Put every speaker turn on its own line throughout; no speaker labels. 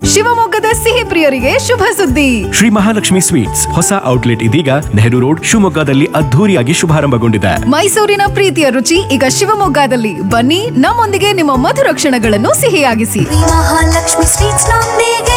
ಶಿವಮೊಗ್ಗದ ಸಿಹಿ ಪ್ರಿಯರಿಗೆ ಶುಭ ಸುದ್ದಿ.
ಶ್ರೀ ಮಹಾಲಕ್ಷ್ಮಿ ಸ್ವೀಟ್ಸ್ ಹೊಸ ಔಟ್ಲೆಟ್ ಇದೀಗ ನೆಹರು ರೋಡ್ ಶಿವಮೊಗ್ಗದಲ್ಲಿ ಅದ್ಧೂರಿಯಾಗಿ ಶುಭಾರಂಭಗೊಂಡಿದೆ.
ಮೈಸೂರಿನ ಪ್ರೀತಿಯ ರುಚಿ ಈಗ ಶಿವಮೊಗ್ಗದಲ್ಲಿ. ಬನ್ನಿ, ನಮ್ಮೊಂದಿಗೆ ನಿಮ್ಮ ಮಧುರ ಕ್ಷಣಗಳನ್ನು ಸಿಹಿಯಾಗಿಸಿ.
ಮಹಾಲಕ್ಷ್ಮಿ ಸ್ವೀಟ್ಸ್ ನೊಂದಿಗೆ.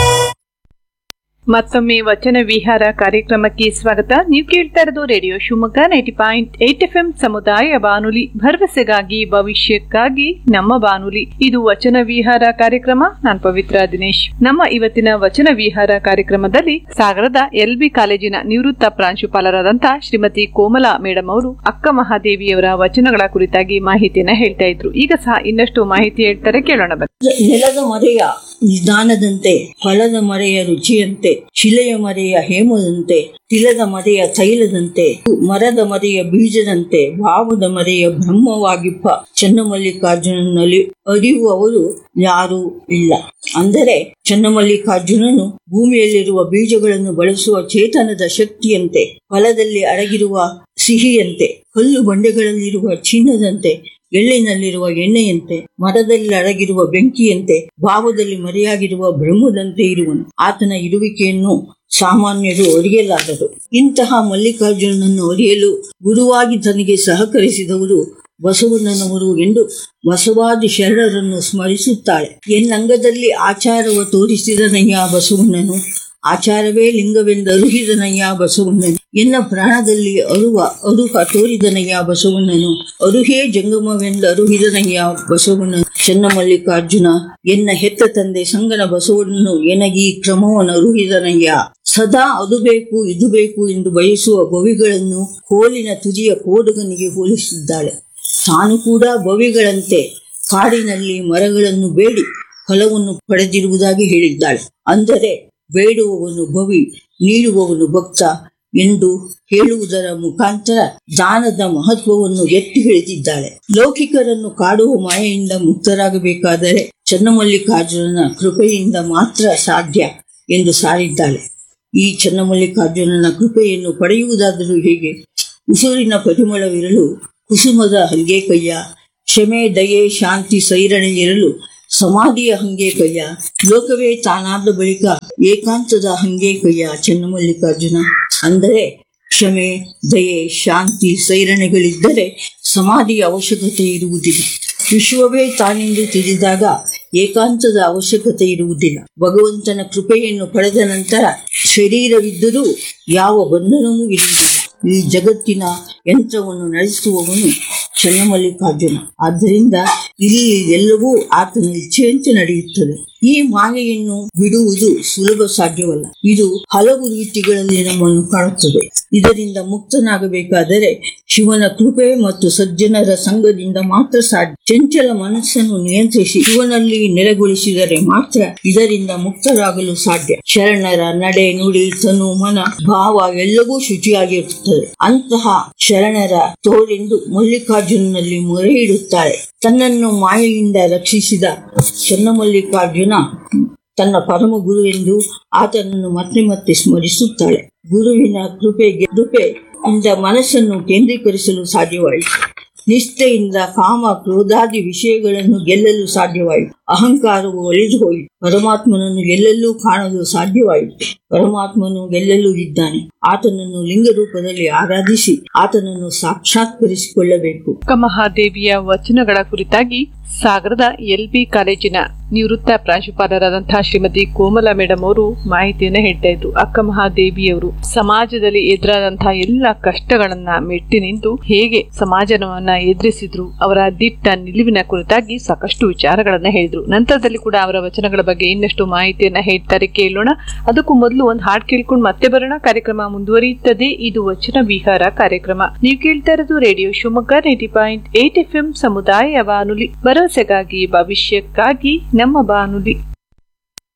ಮತ್ತೊಮ್ಮೆ ವಚನ ವಿಹಾರ ಕಾರ್ಯಕ್ರಮಕ್ಕೆ ಸ್ವಾಗತ. ನೀವು ಕೇಳ್ತಾ ಇರೋದು ರೇಡಿಯೋ ಶಿವಮೊಗ್ಗ 90.8 FM ಸಮುದಾಯ ಬಾನುಲಿ, ಭರವಸೆಗಾಗಿ ಭವಿಷ್ಯಕ್ಕಾಗಿ ನಮ್ಮ ಬಾನುಲಿ. ಇದು ವಚನ ವಿಹಾರ ಕಾರ್ಯಕ್ರಮ. ನಾನು ಪವಿತ್ರ ದಿನೇಶ್. ನಮ್ಮ ಇವತ್ತಿನ ವಚನ ವಿಹಾರ ಕಾರ್ಯಕ್ರಮದಲ್ಲಿ ಸಾಗರದ LB ಕಾಲೇಜಿನ ನಿವೃತ್ತ ಪ್ರಾಂಶುಪಾಲರಾದಂತಹ ಶ್ರೀಮತಿ ಕೋಮಲಾ ಮೇಡಮ್ ಅವರು ಅಕ್ಕ ಮಹಾದೇವಿಯವರ ವಚನಗಳ ಕುರಿತಾಗಿ ಮಾಹಿತಿಯನ್ನ ಹೇಳ್ತಾ ಇದ್ರು. ಈಗ ಸಹ ಇನ್ನಷ್ಟು ಮಾಹಿತಿ ಹೇಳ್ತಾರೆ, ಕೇಳೋಣ ಬನ್ನಿ.
ನೆಲದ ಮರೆಯ ನಿಧಾನದಂತೆ, ಫಲದ ಮರೆಯ ರುಚಿಯಂತೆ, ಶಿಲೆಯ ಮರೆಯ ಹೇಮದಂತೆ, ತಿಲದ ಮರೆಯ ತೈಲದಂತೆ, ಮರದ ಮರೆಯ ಬೀಜದಂತೆ, ಭಾವದ ಮರೆಯ ಬ್ರಹ್ಮವಾಗಿಪ್ಪ ಚನ್ನಮಲ್ಲಿಕಾರ್ಜುನನಲ್ಲಿ ಅರಿಯುವವರು ಯಾರೂ ಇಲ್ಲ. ಅಂದರೆ ಚನ್ನಮಲ್ಲಿಕಾರ್ಜುನನು ಭೂಮಿಯಲ್ಲಿರುವ ಬೀಜಗಳನ್ನು ಬಳಸುವ ಚೇತನದ ಶಕ್ತಿಯಂತೆ, ಫಲದಲ್ಲಿ ಅಡಗಿರುವ ಸಿಹಿಯಂತೆ, ಕಲ್ಲು ಬಂಡೆಗಳಲ್ಲಿರುವ ಚಿನ್ನದಂತೆ, ಎಳ್ಳಿನಲ್ಲಿರುವ ಎಣ್ಣೆಯಂತೆ, ಮರದಲ್ಲಿ ಅಡಗಿರುವ ಬೆಂಕಿಯಂತೆ, ಭಾವದಲ್ಲಿ ಮರೆಯಾಗಿರುವ ಬ್ರಹ್ಮದಂತೆ ಇರುವನು. ಆತನ ಇರುವಿಕೆಯನ್ನು ಸಾಮಾನ್ಯರು ಅರಿಯಲಾರರು. ಇಂತಹ ಮಲ್ಲಿಕಾರ್ಜುನನನ್ನು ಅರಿಯಲು ಗುರುವಾಗಿ ತನಗೆ ಸಹಕರಿಸಿದವರು ಬಸವಣ್ಣನವರು ಎಂದು ಬಸವಾದಿ ಶರಣರನ್ನು ಸ್ಮರಿಸುತ್ತಾಳೆ. ಎನ್ನಂಗದಲ್ಲಿ ಆಚಾರವ ತೋರಿಸಿದನಯ್ಯ ಬಸವಣ್ಣನು, ಆಚಾರವೇ ಲಿಂಗವೆಂದರುಹಿದನಯ್ಯ ಬಸವಣ್ಣನು. ಎನ್ನ ಪ್ರಾಣದಲ್ಲಿ ಅರುಹ ತೋರಿದನಯ್ಯ ಬಸವಣ್ಣನು, ಅರುಹೇ ಜಂಗಮವೆಂದರುಹಿದನಯ್ಯ ಬಸವಣ್ಣನು. ಚನ್ನಮಲ್ಲಿಕಾರ್ಜುನ ಎನ್ನ ಹೆತ್ತ ತಂದೆ ಸಂಗನ ಬಸವಣ್ಣನು ಎನಗೀ ಕ್ರಮವನ್ನರುಹಿದನಯ್ಯ. ಸದಾ ಅದು ಬೇಕು ಇದು ಬೇಕು ಎಂದು ಬಯಸುವ ಬವಿಗಳನ್ನು ಕೋಲಿನ ತುದಿಯ ಕೋಡಗನಿಗೆ ಹೋಲಿಸಿದ್ದಾಳೆ. ತಾನು ಕೂಡ ಬವಿಗಳಂತೆ ಕಾಡಿನಲ್ಲಿ ಮರಗಳನ್ನು ಬೇಡಿ ಫಲವನ್ನು ಪಡೆದಿರುವುದಾಗಿ ಹೇಳಿದ್ದಾಳೆ. ಅಂದರೆ ಬೇಡುವವನು ಬವಿ, ನೀಡುವವನು ಭಕ್ತ ಎಂದು ಹೇಳುವುದರ ಮುಖಾಂತರ ದಾನದ ಮಹತ್ವವನ್ನು ಎತ್ತಿ ಹಿಡಿದಿದ್ದಾಳೆ. ಲೌಕಿಕರನ್ನು ಕಾಡುವ ಮಾಯೆಯಿಂದ ಮುಕ್ತರಾಗಬೇಕಾದರೆ ಚನ್ನಮಲ್ಲಿಕಾರ್ಜುನನ ಕೃಪೆಯಿಂದ ಮಾತ್ರ ಸಾಧ್ಯ ಎಂದು ಸಾರಿದ್ದಾಳೆ. ಈ ಚನ್ನಮಲ್ಲಿಕಾರ್ಜುನನ ಕೃಪೆಯನ್ನು ಪಡೆಯುವುದಾದರೂ ಹೇಗೆ? ಉಸುರಿನ ಪರಿಮಳವಿರಲು ಕುಸುಮದ ಹಂಗೆ ಕಯ್ಯ, ಕ್ಷಮೆ ದಯೆ ಶಾಂತಿ ಸೈರಣೆ ಇರಲು ಸಮಾಧಿಯ ಹಂಗೆ ಕಯ್ಯ, ಲೋಕವೇ ತಾನಾದ ಬಳಿಕ ಏಕಾಂತದ ಹಂಗೆ ಕಯ್ಯ ಚನ್ನಮಲ್ಲಿಕಾರ್ಜುನ. ಅಂದರೆ ಕ್ಷಮೆ ದಯೆ ಶಾಂತಿ ಸೈರಣೆಗಳಿದ್ದರೆ ಸಮಾಧಿಯ ಅವಶ್ಯಕತೆ ಇರುವುದಿಲ್ಲ. ವಿಶ್ವವೇ ತಾನೆಂದು ತಿಳಿದಾಗ ಏಕಾಂತದ ಅವಶ್ಯಕತೆ ಇರುವುದಿಲ್ಲ. ಭಗವಂತನ ಕೃಪೆಯನ್ನು ಪಡೆದ ನಂತರ ಶರೀರವಿದ್ದರೂ ಯಾವ ಬಂಧನವೂ ಇರುವುದಿಲ್ಲ. ಈ ಜಗತ್ತಿನ ಯಂತ್ರವನ್ನು ನಡೆಸುವವನು ಚನ್ನಮಲ್ಲಿಕಾರ್ಜುನ. ಆದ್ದರಿಂದ ಇಲ್ಲಿ ಎಲ್ಲವೂ ಆತನ ಇಚ್ಛೆಯಂತೆ ನಡೆಯುತ್ತದೆ. ಈ ಮಾಯೆಯನ್ನು ಬಿಡುವುದು ಸುಲಭ ಸಾಧ್ಯವಲ್ಲ. ಇದು ಹಲವು ರೀತಿಗಳಲ್ಲಿ ನಮ್ಮನ್ನು ಕಾಣುತ್ತದೆ. ಇದರಿಂದ ಮುಕ್ತನಾಗಬೇಕಾದರೆ ಶಿವನ ಕೃಪೆ ಮತ್ತು ಸಜ್ಜನರ ಸಂಘದಿಂದ ಮಾತ್ರ ಸಾಧ್ಯ. ಚಂಚಲ ಮನಸ್ಸನ್ನು ನಿಯಂತ್ರಿಸಿ ಶಿವನಲ್ಲಿ ನೆಲೆಗೊಳಿಸಿದರೆ ಮಾತ್ರ ಇದರಿಂದ ಮುಕ್ತರಾಗಲು ಸಾಧ್ಯ. ಶರಣರ ನಡೆ ನುಡಿ ತನು ಮನ ಭಾವ ಎಲ್ಲವೂ ಶುಚಿಯಾಗಿರುತ್ತದೆ. ಅಂತಹ ಶರಣರ ತೋರೆಂದು ಮಲ್ಲಿಕಾರ್ಜುನನಲ್ಲಿ ಮೊರೆ ಇಡುತ್ತಾಳೆ. ತನ್ನನ್ನು ಮಾಯೆಯಿಂದ ರಕ್ಷಿಸಿದ ಚನ್ನಮಲ್ಲಿಕಾರ್ಜುನ ತನ್ನ ಪರಮ ಗುರು ಎಂದು ಆತನನ್ನು ಮತ್ತೆ ಮತ್ತೆ ಸ್ಮರಿಸುತ್ತಾಳೆ. ಗುರುವಿನ ಕೃಪೆಯಿಂದ ಮನಸ್ಸನ್ನು ಕೇಂದ್ರೀಕರಿಸಲು ಸಾಧ್ಯವಾಯಿತು. ನಿಷ್ಠೆಯಿಂದ ಕಾಮ ಕ್ರೋಧಾದಿ ವಿಷಯಗಳನ್ನು ಗೆಲ್ಲಲು ಸಾಧ್ಯವಾಯಿತು. ಅಹಂಕಾರವು ಒಳೆದು ಹೋಯಿತು. ಪರಮಾತ್ಮನನ್ನು ಎಲ್ಲೆಲ್ಲೂ ಕಾಣಲು ಸಾಧ್ಯವಾಯಿತು. ಪರಮಾತ್ಮನು ಎಲ್ಲೆಲ್ಲೂ ಇದ್ದಾನೆ. ಆತನನ್ನು ಲಿಂಗ ರೂಪದಲ್ಲಿ ಆರಾಧಿಸಿ ಆತನನ್ನು ಸಾಕ್ಷಾತ್ಕರಿಸಿಕೊಳ್ಳಬೇಕು.
ಅಕ್ಕ ಮಹಾದೇವಿಯ ವಚನಗಳ ಕುರಿತಾಗಿ ಸಾಗರದ LB ಕಾಲೇಜಿನ ನಿವೃತ್ತ ಪ್ರಾಂಶುಪಾಲರಾದಂತಹ ಶ್ರೀಮತಿ ಕೋಮಲಾ ಮೇಡಮ್ ಅವರು ಮಾಹಿತಿಯನ್ನ ಹೇಳ್ತಾ ಇದ್ರು. ಅಕ್ಕ ಮಹಾದೇವಿಯವರು ಸಮಾಜದಲ್ಲಿ ಎದುರಾದಂತಹ ಎಲ್ಲ ಕಷ್ಟಗಳನ್ನ ಮೆಟ್ಟಿ ನಿಂತು ಹೇಗೆ ಸಮಾಜವನ್ನ ಎದುರಿಸಿದ್ರು, ಅವರ ದಿಟ್ಟ ನಿಲುವಿನ ಕುರಿತಾಗಿ ಸಾಕಷ್ಟು ವಿಚಾರಗಳನ್ನ ಹೇಳಿದ್ರು. ನಂತರದಲ್ಲಿ ಕೂಡ ಅವರ ವಚನಗಳ ಬಗ್ಗೆ ಇನ್ನಷ್ಟು ಮಾಹಿತಿಯನ್ನ ಹೇಳ್ತಾರೆ, ಕೇಳೋಣ. ಅದಕ್ಕೂ ಮೊದಲು ಒಂದು ಹಾಡು ಕೇಳ್ಕೊಂಡು ಮತ್ತೆ ಬರೋಣ. ಕಾರ್ಯಕ್ರಮ ಮುಂದುವರಿಯುತ್ತದೆ. ಇದು ವಚನ ವಿಹಾರ ಕಾರ್ಯಕ್ರಮ. ನೀವು ಕೇಳ್ತಾ ಇರೋದು ರೇಡಿಯೋ ಶಿವಮೊಗ್ಗ 90.8 FM ಸಮುದಾಯ ಬಾನುಲಿ, ಭರವಸೆಗಾಗಿ ಭವಿಷ್ಯಕ್ಕಾಗಿ ನಮ್ಮ ಬಾನುಲಿ.